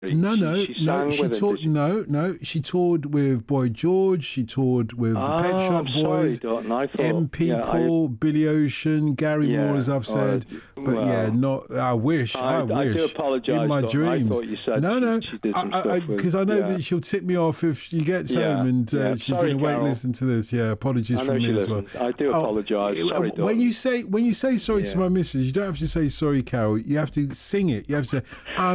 No. She sang She with him, toured. did she? No. She toured with Boy George. She toured with the Pet Shop I'm Boys, sorry, Dalton. I thought, MP Paul, Billy Ocean, Gary Moore, as I've said. But yeah, not. I wish. I do apologise. In my Dalton. dreams. I thought you said she did some stuff with. Because I know that she'll tip me off if she gets home and she's Sorry, been awake Carol. listening to this. Yeah, apologies from me as well. I do apologise. Sorry, Dalton. When you say sorry to my missus, you don't have to say sorry, Carol. You have to sing it. You have to say,